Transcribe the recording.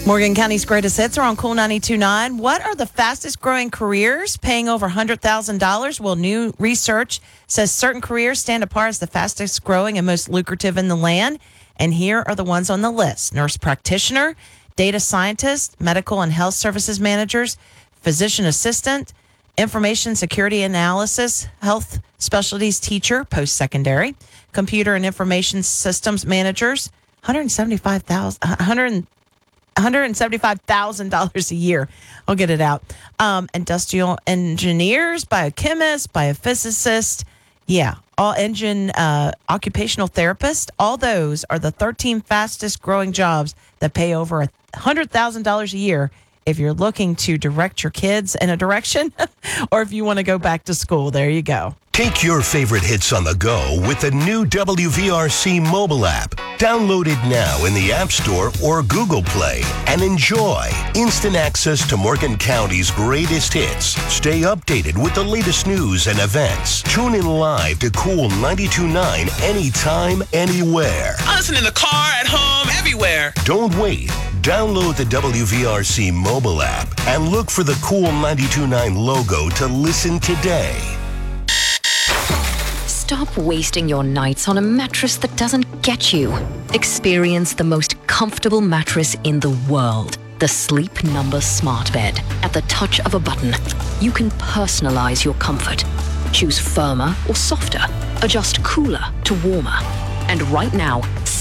Morgan County's greatest hits are on Cool 92.9. What are the fastest growing careers paying over $100,000? Well, new research says certain careers stand apart as the fastest growing and most lucrative in the land. And here are the ones on the list: nurse practitioner, data scientist, medical and health services managers, physician assistant, information security analysis, health specialties teacher, post-secondary, computer and information systems managers, $175,000 a year. I'll get it out. Industrial engineers, biochemists, biophysicists. Yeah, all occupational therapists. All those are the 13 fastest growing jobs that pay over $100,000 a year if you're looking to direct your kids in a direction or if you want to go back to school. There you go. Take your favorite hits on the go with the new WVRC mobile app. Download it now in the App Store or Google Play and enjoy instant access to Morgan County's greatest hits. Stay updated with the latest news and events. Tune in live to Cool 92.9 anytime, anywhere. I listen in the car, at home, everywhere. Don't wait. Download the WVRC mobile app and look for the Cool 92.9 logo to listen today. Stop wasting your nights on a mattress that doesn't get you. Experience the most comfortable mattress in the world. The Sleep Number Smart Bed. At the touch of a button, you can personalize your comfort. Choose firmer or softer. Adjust cooler to warmer. And right now,